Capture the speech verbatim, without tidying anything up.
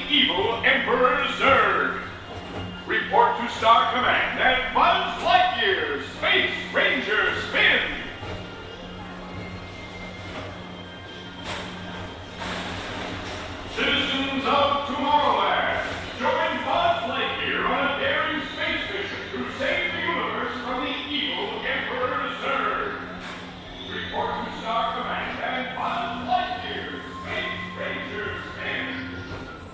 evil Emperor Zurg. Report to Star Command and Buzz Lightyear, Space Ranger Spin.